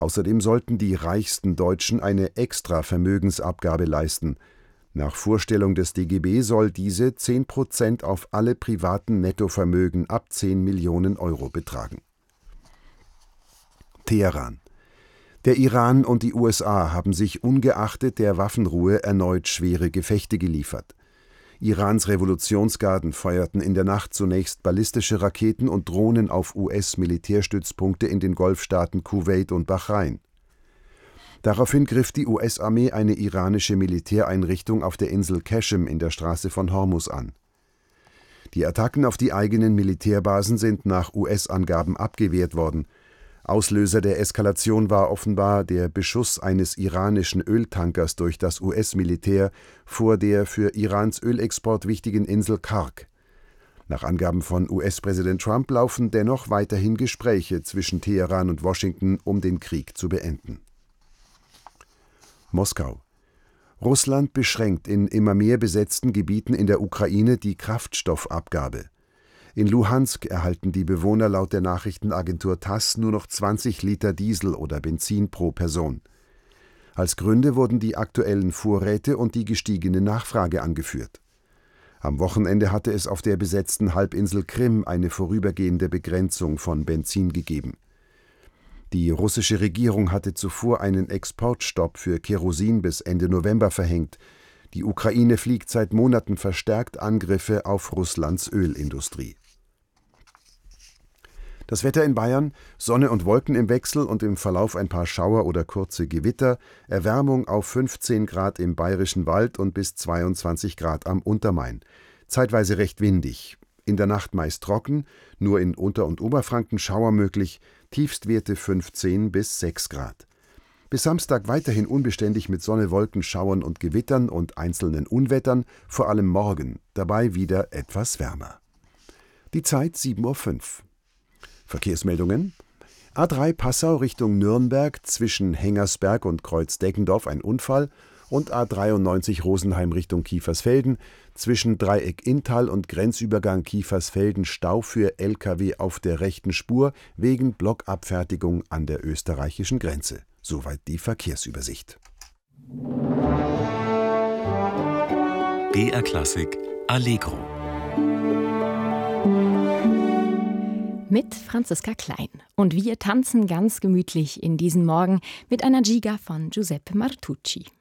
Außerdem sollten die reichsten Deutschen eine Extra-Vermögensabgabe leisten. Nach Vorstellung des DGB soll diese 10% auf alle privaten Nettovermögen ab 10 Millionen Euro betragen. Teheran. Der Iran und die USA haben sich ungeachtet der Waffenruhe erneut schwere Gefechte geliefert. Irans Revolutionsgarden feuerten in der Nacht zunächst ballistische Raketen und Drohnen auf US-Militärstützpunkte in den Golfstaaten Kuwait und Bahrain. Daraufhin griff die US-Armee eine iranische Militäreinrichtung auf der Insel Qashem in der Straße von Hormuz an. Die Attacken auf die eigenen Militärbasen sind nach US-Angaben abgewehrt worden. Auslöser der Eskalation war offenbar der Beschuss eines iranischen Öltankers durch das US-Militär vor der für Irans Ölexport wichtigen Insel Karg. Nach Angaben von US-Präsident Trump laufen dennoch weiterhin Gespräche zwischen Teheran und Washington, um den Krieg zu beenden. Moskau. Russland beschränkt in immer mehr besetzten Gebieten in der Ukraine die Kraftstoffabgabe. In Luhansk erhalten die Bewohner laut der Nachrichtenagentur TASS nur noch 20 Liter Diesel oder Benzin pro Person. Als Gründe wurden die aktuellen Vorräte und die gestiegene Nachfrage angeführt. Am Wochenende hatte es auf der besetzten Halbinsel Krim eine vorübergehende Begrenzung von Benzin gegeben. Die russische Regierung hatte zuvor einen Exportstopp für Kerosin bis Ende November verhängt. Die Ukraine fliegt seit Monaten verstärkt Angriffe auf Russlands Ölindustrie. Das Wetter in Bayern: Sonne und Wolken im Wechsel und im Verlauf ein paar Schauer oder kurze Gewitter, Erwärmung auf 15 Grad im Bayerischen Wald und bis 22 Grad am Untermain. Zeitweise recht windig. In der Nacht meist trocken, nur in Unter- und Oberfranken Schauer möglich, Tiefstwerte 15 bis 6 Grad. Bis Samstag weiterhin unbeständig mit Sonne, Wolken, Schauern und Gewittern und einzelnen Unwettern, vor allem morgen, dabei wieder etwas wärmer. Die Zeit 7:05 Uhr. Verkehrsmeldungen: A3 Passau Richtung Nürnberg zwischen Hengersberg und Kreuz-Deggendorf ein Unfall und A93 Rosenheim Richtung Kiefersfelden zwischen Dreieck Inntal und Grenzübergang Kiefersfelden Stau für Lkw auf der rechten Spur wegen Blockabfertigung an der österreichischen Grenze. Soweit die Verkehrsübersicht. BR Klassik Allegro mit Franziska Klein. Und wir tanzen ganz gemütlich in diesen Morgen mit einer Giga von Giuseppe Martucci.